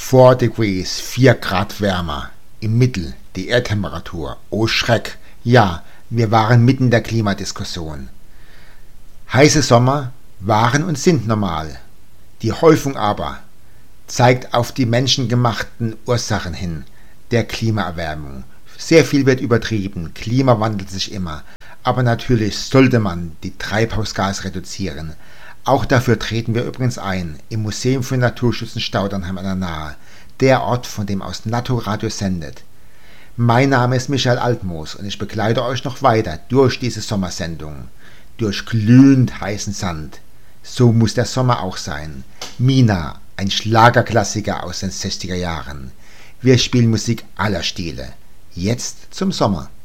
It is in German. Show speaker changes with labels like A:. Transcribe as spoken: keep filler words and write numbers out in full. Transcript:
A: Four degrees, vier Grad wärmer. Im Mittel die Erdtemperatur. Oh Schreck! Ja, wir waren mitten in der Klimadiskussion. Heiße Sommer waren und sind normal. Die Häufung aber zeigt auf die menschengemachten Ursachen hin der Klimaerwärmung. Sehr viel wird übertrieben, Klima wandelt sich immer, aber natürlich sollte man die Treibhausgase reduzieren. Auch dafür treten wir übrigens ein, im Museum für Naturschutz in Staudernheim an der Nahe, der Ort, von dem aus Naturadio sendet. Mein Name ist Michael Altmoos und ich begleite euch noch weiter durch diese Sommersendung, durch glühend heißen Sand. So muss der Sommer auch sein. Mina, ein Schlagerklassiker aus den sechziger Jahren. Wir spielen Musik aller Stile. Jetzt zum Sommer.